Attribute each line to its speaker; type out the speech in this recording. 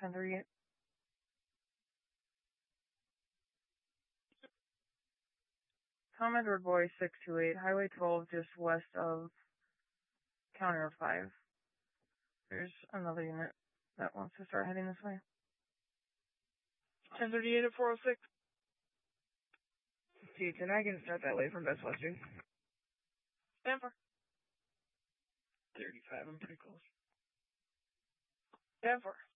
Speaker 1: 1038. Tom Edward Boy 628, Highway 12, just west of Counter 5. There's another unit that wants to start heading this way.
Speaker 2: 1038 at 406.
Speaker 3: Houston, I can start that way from Best Western.
Speaker 2: Stand for.
Speaker 3: 35, I'm pretty close.
Speaker 2: Stand for.